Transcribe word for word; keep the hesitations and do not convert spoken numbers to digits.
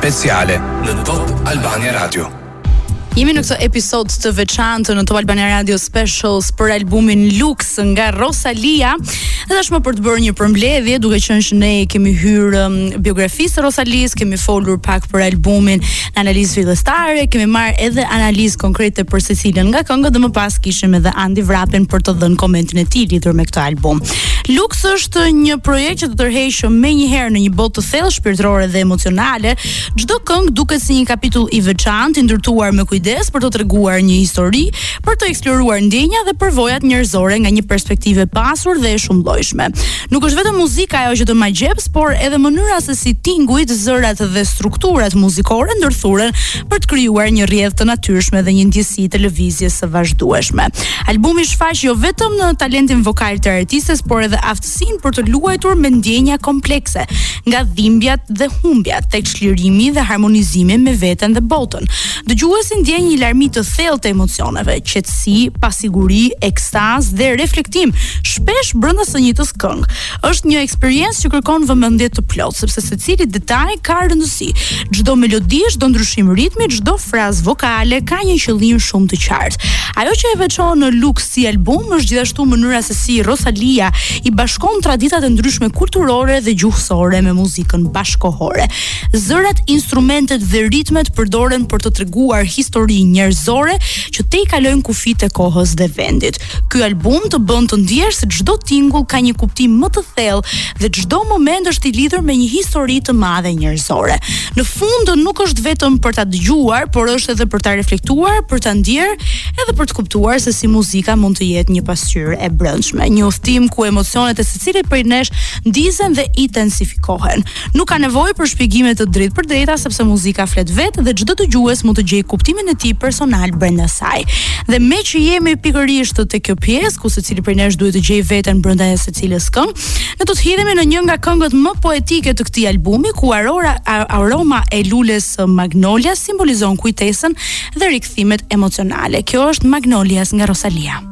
speciale në Top Albania Radio. Jemi në këtë episod të veçantë në Top Albania Radio Specials për albumin Lux nga Rosalia. Dhe tashmë për të bërë një përmbledhje, duke qenë që ne kemi hyrë um, biografisë të Rosalisë, kemi folur pak për albumin në analizë fillestare, kemi marrë edhe analizë konkrete për secilën nga këngët dhe më pas kishim edhe Andi Vrapin për të dhënë komentin e tij lidhur me këtë album. Lux është një projekt që të tërheqë menjëherë në një botë të thellë shpirtërore dhe emocionale. Çdo këngë duket si një kapitull i veçantë, i ndërtuar me kujdes për të treguar një histori, për të eksploruar ndjenja dhe përvojat njerëzore nga një perspektivë e pasur dhe e shumëllojshme. Nuk është vetëm muzika ajo që të ma gjeps, por edhe mënyra se si tingujt, zërat dhe strukturat muzikore ndërthuren për të krijuar një rrjedhë të natyrshme dhe një ndjesi televizjes së vazhdueshme. Albumi shfaq jo vetëm në talentin vokal të artistes, por edhe aftësinë për të luajtur me ndjenja komplekse, nga dhimbjat dhe humbjat tek çlirimi dhe harmonizimi me veten dhe botën. Dëgjuesi ndjen një larmi të thellë të emocioneve, qetësi, pasiguri, ekstaz dhe reflektim, shpesh brenda së njëjtës këngë. Është një eksperiencë që kërkon vëmendje të plotë, sepse secili detaj ka rëndësi. Çdo melodi, çdo ndryshim ritmi, çdo frazë vokale ka një qëllim shumë të qartë. Ajo që e veçon në Lux si album është gjithashtu mënyra se si Rosalia i bashkon traditat e ndryshme kulturore dhe gjuhësore me muzikën bashkohore. Zërat, instrumentet dhe ritmet përdoren për të treguar histori njerëzore që te i kalojnë kufit e kohës dhe vendit. Ky album të bën të ndjesh se çdo tingull ka një kuptim më të thellë dhe çdo moment është i lidhur me një histori të madhe njerëzore. Në fund nuk është vetëm për ta dëgjuar, por është edhe për ta reflektuar, për ta ndjer, edhe për të kuptuar se si muzika mund të jetë një pasqyrë e brendshme, një udhtim ku emocionet e secilit prej nesh ndizen dhe intensifikohen. Nuk ka nevojë për shpjegime të drejtë për drejta, sepse muzika flet vetë dhe çdo dëgjues mund të gjejë kuptimin e tij personal brenda saj. Dhe me që jemi pikërisht te kjo pjesë ku secili prej nesh duhet të gjejë veten brenda e secilës këngë, ne do të hidhemi në një nga këngët më poetike të këtij albumi, ku arora, aroma e lules Magnolias simbolizon kujtesën dhe rikthimet emocionale. Kjo është Magnolias nga Rosalia.